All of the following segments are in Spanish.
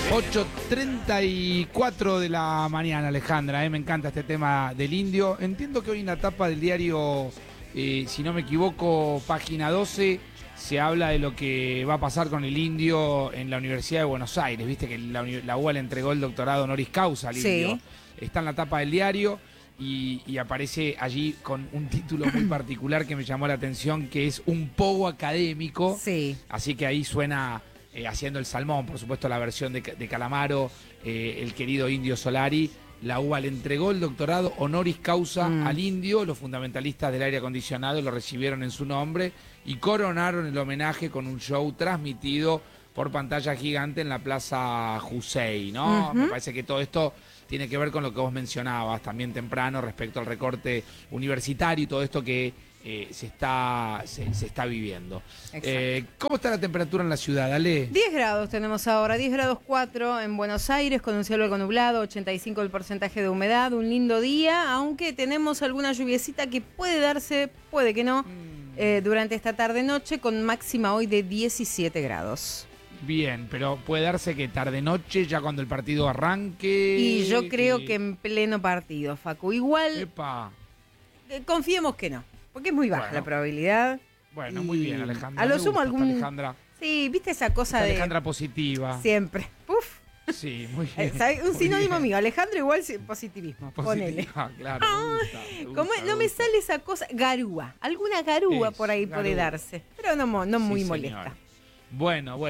8:34 de la mañana, Alejandra. Me encanta este tema del indio. Entiendo que hoy en la tapa del diario, si no me equivoco, página 12, se habla de lo que va a pasar con el indio en la Universidad de Buenos Aires. Viste que la UBA le entregó el doctorado honoris causa al indio. Sí. Está en la tapa del diario y aparece allí con un título muy particular que me llamó la atención, que es un pogo académico. Sí. Así que ahí suena... haciendo el salmón, por supuesto, la versión de Calamaro, el querido Indio Solari. La UBA le entregó el doctorado honoris causa al indio. Los fundamentalistas del aire acondicionado lo recibieron en su nombre y coronaron el homenaje con un show transmitido por pantalla gigante en la Plaza Jusey, ¿no? Me parece que todo esto tiene que ver con lo que vos mencionabas también temprano respecto al recorte universitario y todo esto que se está viviendo. ¿Cómo está la temperatura en la ciudad, Ale? 10 grados tenemos ahora, 10 grados 4 en Buenos Aires, con un cielo algo nublado, 85 el porcentaje de humedad, un lindo día, aunque tenemos alguna lluviecita que puede darse, puede que no, durante esta tarde-noche, con máxima hoy de 17 grados. Bien, pero puede darse que tarde-noche, ya cuando el partido arranque. Y yo creo que en pleno partido, Facu. Igual, Epa. Confiemos que no, porque es muy baja la probabilidad. Bueno, muy bien, Alejandra. A lo Me sumo gusta algún... esta Alejandra. Sí, viste esa cosa de... Alejandra positiva. Siempre. Uf. Sí, muy bien. ¿Sabes? Un muy sinónimo bien. mío, Alejandro igual positivismo. Ponele. Positiva, claro. Me gusta, ¿Cómo es? No me sale esa cosa, garúa. Alguna garúa Es, por ahí puede garúa. darse, pero no muy Sí, molesta. señora. Bueno.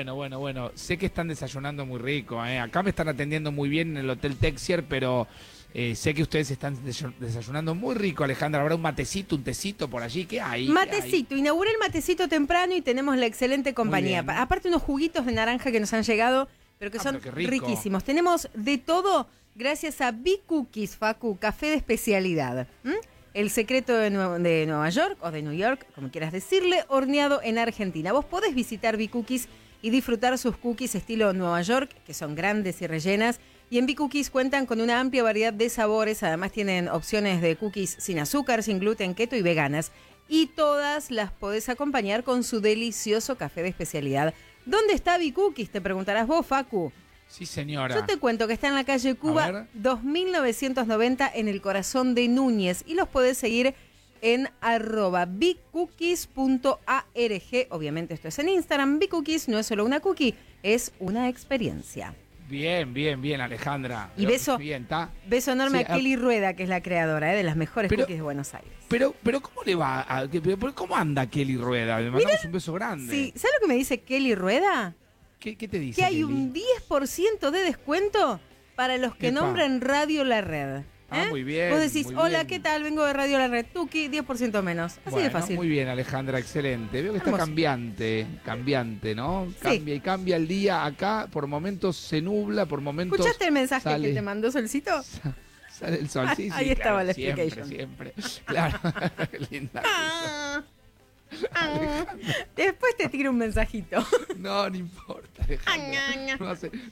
Sé que están desayunando muy rico. Acá me están atendiendo muy bien en el Hotel Texier, pero sé que ustedes están desayunando muy rico, Alejandra. ¿Habrá un matecito, un tecito por allí? ¿Qué hay? Matecito, inauguré el matecito temprano y tenemos la excelente compañía. bien. Aparte unos juguitos de naranja que nos han llegado, pero que son pero qué rico. riquísimos. Tenemos de todo gracias a B-Cookies, Facu, café de especialidad. El secreto de Nueva York, o de New York, como quieras decirle, horneado en Argentina. Vos podés visitar B-Cookies y disfrutar sus cookies estilo Nueva York, que son grandes y rellenas. Y en B-Cookies cuentan con una amplia variedad de sabores. Además tienen opciones de cookies sin azúcar, sin gluten, keto y veganas. Y todas las podés acompañar con su delicioso café de especialidad. ¿Dónde está B-Cookies? Te preguntarás vos, Facu. Sí, señora. Yo te cuento que está en la calle A Cuba ver. 2990 en el corazón de Núñez. Y los podés seguir en @bcookies.arg. Obviamente esto es en Instagram. B-Cookies no es solo una cookie, es una experiencia. Bien, Alejandra. Y beso enorme Sí, a Kelly Rueda, que es la creadora de las mejores Pero- cookies de Buenos Aires. Pero ¿cómo le va? ¿Cómo anda Kelly Rueda? Le mandamos un beso grande. Sí, ¿sabes lo que me dice Kelly Rueda? ¿Qué te dice? Que hay Kelly? un 10% de descuento para los que Epa. nombran Radio La Red. Muy bien. Vos decís, muy hola, bien. ¿qué tal? Vengo de Radio La Red. Tuki, 10% menos. Así de Bueno, fácil. Muy bien, Alejandra, excelente. Veo que está Hermoso. cambiante, ¿no? Sí. Cambia el día acá, por momentos se nubla, por momentos ¿Escuchaste el mensaje sale, que te mandó Solcito? sale el sol. Sí, Ahí estaba la siempre, explication. siempre. Claro, linda. Ah, ah. Después te tiro un mensajito. No importa, Alejandra. No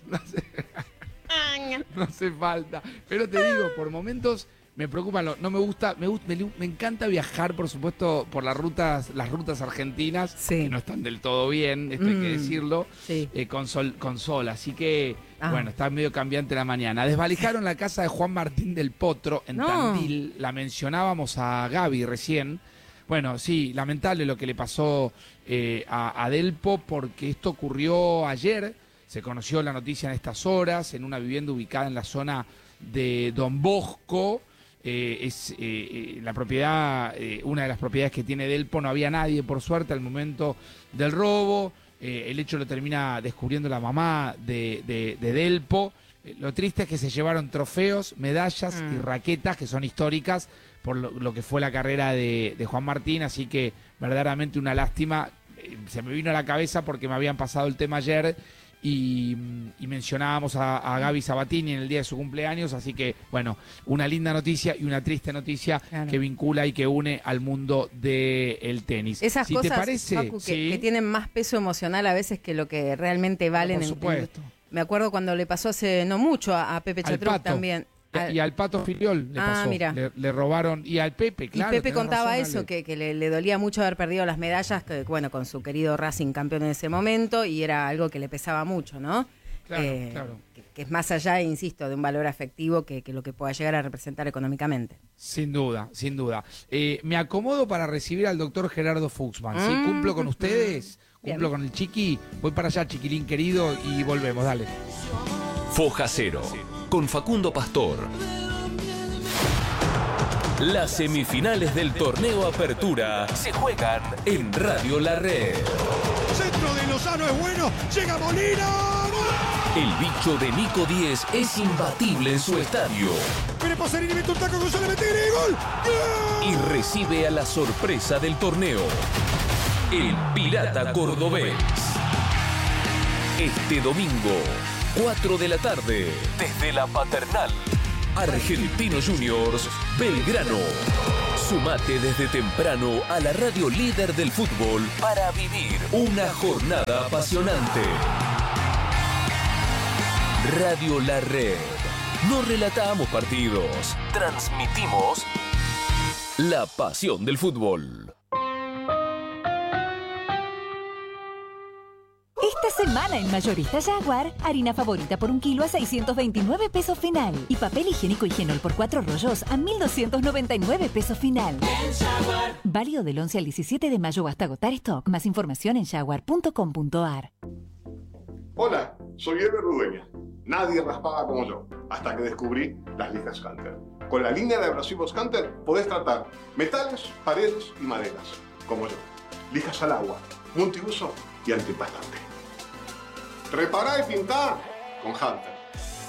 hace falta. Pero te digo, por momentos me preocupa, no me gusta, me encanta viajar, por supuesto, por las rutas argentinas, Sí. que no están del todo bien, esto hay que decirlo, Sí. con sol. Así que, Ah. bueno, está medio cambiante la mañana. Desvalijaron la casa de Juan Martín del Potro en No. Tandil, la mencionábamos a Gaby recién. Bueno, sí, lamentable lo que le pasó a Delpo, porque esto ocurrió ayer. Se conoció la noticia en estas horas, en una vivienda ubicada en la zona de Don Bosco. Es la propiedad, una de las propiedades que tiene Delpo. No había nadie, por suerte, al momento del robo. El hecho lo termina descubriendo la mamá de Delpo. Lo triste es que se llevaron trofeos, medallas y raquetas que son históricas por lo que fue la carrera de Juan Martín. Así que verdaderamente una lástima. Se me vino a la cabeza porque me habían pasado el tema ayer y mencionábamos a Gaby Sabatini en el día de su cumpleaños, así que, bueno, una linda noticia y una triste noticia Claro. que vincula y que une al mundo del tenis. Esas si cosas, te parece, Facu, sí, que tienen más peso emocional a veces que lo que realmente valen. por supuesto. Me acuerdo cuando le pasó hace no mucho a Pepe Al Chatruc Pato. también. Y al Pato Filiol le pasó. mira. Le robaron. Y al Pepe, claro. y Pepe tenés contaba razón, eso, Ale. que le dolía mucho haber perdido las medallas, que, bueno, con su querido Racing campeón en ese momento, y era algo que le pesaba mucho, ¿no? Claro. Que es más allá, insisto, de un valor afectivo que lo que pueda llegar a representar económicamente. Sin duda. Me acomodo para recibir al doctor Gerardo Fuchsman. ¿Sí? ¿Cumplo con ustedes? ¿Cumplo con el Chiqui? Voy para allá, chiquilín querido, y volvemos, dale. Foja Cero, con Facundo Pastor. Las semifinales del torneo Apertura se juegan en Radio La Red. Centro de Lozano es bueno, llega Molina. El bicho de Nico Díez es imbatible en su estadio. Viene Pasarini, mete un taco, González mete gol. ¡Gol! Y recibe a la sorpresa del torneo, el Pirata Cordobés. Este domingo, 4 de la tarde, desde la Paternal. Argentino Juniors, Belgrano. Sumate desde temprano a la radio líder del fútbol para vivir una jornada apasionante. Radio La Red. No relatamos partidos, transmitimos la pasión del fútbol. Esta semana en Mayorista Jaguar, harina favorita por 1 kilo a 629 pesos final. Y papel higiénico Higienol por 4 rollos a 1.299 pesos final. Válido del 11 al 17 de mayo hasta agotar stock. Más información en jaguar.com.ar. Hola, soy Eber Rudeña. Nadie raspaba como yo, hasta que descubrí las lijas Hunter. Con la línea de abrasivos Hunter podés tratar metales, paredes y maderas, como yo. Lijas al agua, multiuso y antiempastante. Repará y pintá con Hunter.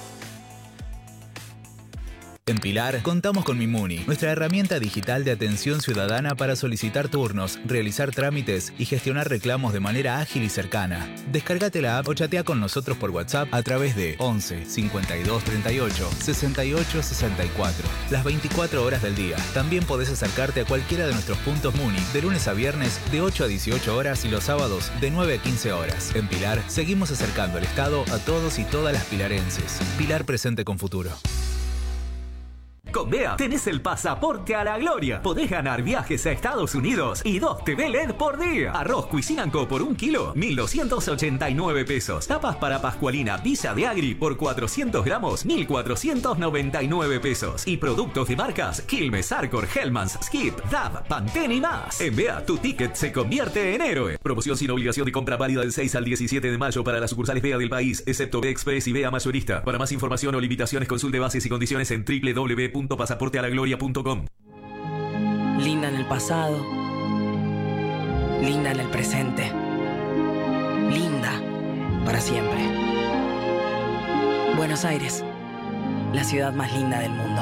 En Pilar, contamos con Mimuni, nuestra herramienta digital de atención ciudadana para solicitar turnos, realizar trámites y gestionar reclamos de manera ágil y cercana. Descárgate la app o chatea con nosotros por WhatsApp a través de 11 52 38 68 64, las 24 horas del día. También podés acercarte a cualquiera de nuestros puntos Muni, de lunes a viernes de 8 a 18 horas y los sábados de 9 a 15 horas. En Pilar, seguimos acercando el Estado a todos y todas las pilarenses. Pilar presente con futuro. Con BEA tenés el pasaporte a la gloria. Podés ganar viajes a Estados Unidos y 2 TV LED por día. Arroz Cuisine & Co por 1 kilo, 1.289 pesos. Tapas para Pascualina Villa de Agri por 400 gramos, 1.499 pesos. Y productos de marcas Quilmes, Arcor, Hellmann's, Skip, Dab, Pantene y más. En BEA, tu ticket se convierte en héroe. Promoción sin obligación de compra válida del 6 al 17 de mayo para las sucursales BEA del país, excepto BEA Express y BEA Mayorista. Para más información o limitaciones, consulte bases y condiciones en www.pasaportealagloria.com. Linda en el pasado, linda en el presente, linda para siempre. Buenos Aires, la ciudad más linda del mundo.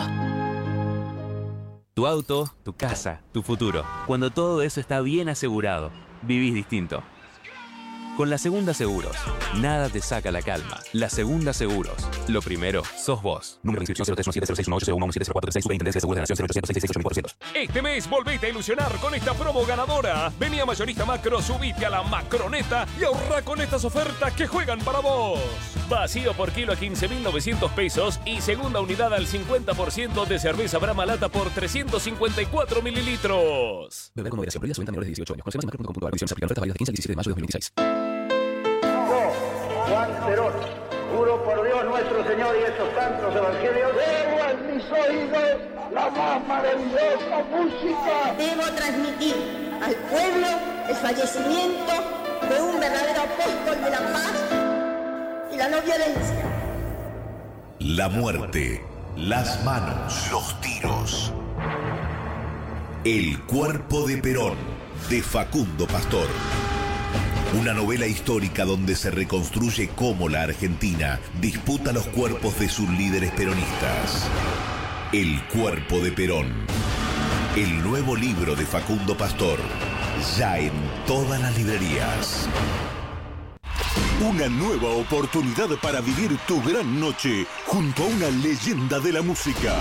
Tu auto, tu casa, tu futuro. Cuando todo eso está bien asegurado, vivís distinto. Con La Segunda Seguros, nada te saca la calma. La Segunda Seguros, lo primero sos vos. Número de inscripción 0317061801170436, Superintendencia de Seguros de la Nación 0800668800. Este mes volvete a ilusionar con esta promo ganadora. Vení a Mayorista Macro, subite a la Macroneta y ahorra con estas ofertas que juegan para vos. Vacío por kilo a 15.900 pesos y segunda unidad al 50% de cerveza Brahma Lata por 354 mililitros. Beber con moderación, prohibida su venta a menores de 18 años. Conoce más en macro.com.ar. Condiciones aplican. Oferta válida del 15 al 17 de mayo de 2016. Juan Perón, juro por Dios nuestro Señor y estos santos evangelios, debo en mis oídos la más maravillosa música. Debo transmitir al pueblo el fallecimiento de un verdadero apóstol de la paz y la no violencia. La muerte, las manos, los tiros. El cuerpo de Perón, de Facundo Pastor. Una novela histórica donde se reconstruye cómo la Argentina disputa los cuerpos de sus líderes peronistas. El cuerpo de Perón. El nuevo libro de Facundo Pastor. Ya en todas las librerías. Una nueva oportunidad para vivir tu gran noche junto a una leyenda de la música.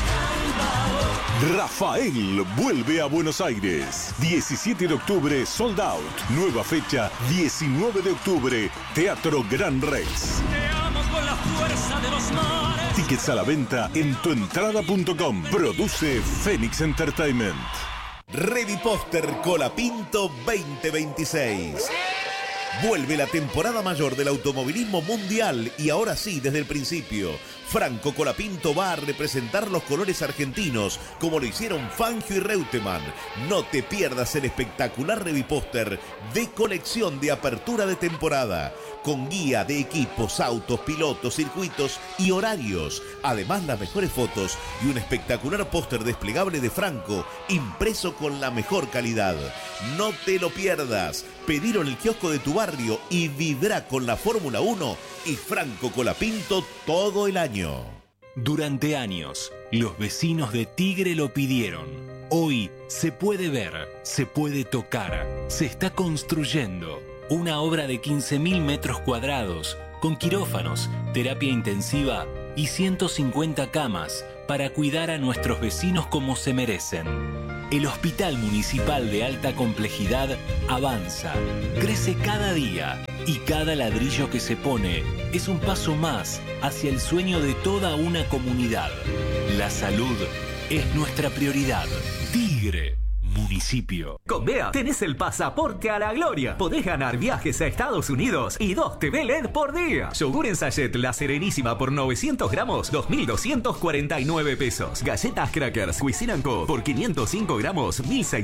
Rafael vuelve a Buenos Aires. 17 de octubre, sold out. Nueva fecha, 19 de octubre, Teatro Gran Rex. Te amo con la fuerza de los mares. Tickets a la venta en tuentrada.com. Produce Phoenix Entertainment. Ready Póster Colapinto 2026. Vuelve la temporada mayor del automovilismo mundial y ahora sí, desde el principio. Franco Colapinto va a representar los colores argentinos, como lo hicieron Fangio y Reutemann. No te pierdas el espectacular revipóster de colección de apertura de temporada, con guía de equipos, autos, pilotos, circuitos y horarios. Además, las mejores fotos y un espectacular póster desplegable de Franco, impreso con la mejor calidad. No te lo pierdas. Pedilo en el kiosco de tu barrio y vibra con la Fórmula 1 y Franco Colapinto todo el año. Durante años, los vecinos de Tigre lo pidieron. Hoy se puede ver, se puede tocar, se está construyendo una obra de 15.000 metros cuadrados con quirófanos, terapia intensiva y 150 camas para cuidar a nuestros vecinos como se merecen. El Hospital Municipal de Alta Complejidad avanza, crece cada día y cada ladrillo que se pone es un paso más hacia el sueño de toda una comunidad. La salud es nuestra prioridad. Tigre. Municipio. Con BEA tenés el pasaporte a la gloria. Podés ganar viajes a Estados Unidos y 2 TV LED por día. Yogur en sachet La Serenísima por 900 gramos, 2.249 pesos. Galletas Crackers Cuisine & Co por 505 gramos,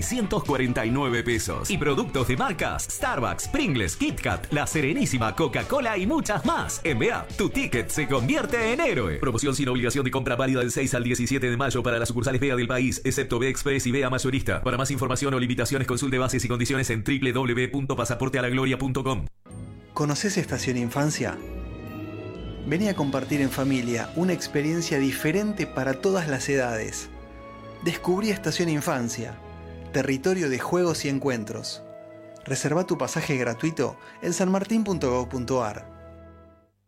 1.649 pesos. Y productos de marcas Starbucks, Pringles, Kit Kat, La Serenísima, Coca-Cola y muchas más. En BEA, tu ticket se convierte en héroe. Promoción sin obligación de compra válida del 6 al 17 de mayo para las sucursales BEA del país, excepto BEA Express y BEA Mayorista. Para más información o limitaciones, consulte bases y condiciones en www.pasaportealagloria.com. ¿Conoces Estación Infancia? Vení a compartir en familia una experiencia diferente para todas las edades. Descubrí Estación Infancia, territorio de juegos y encuentros. Reserva tu pasaje gratuito en sanmartin.gov.ar.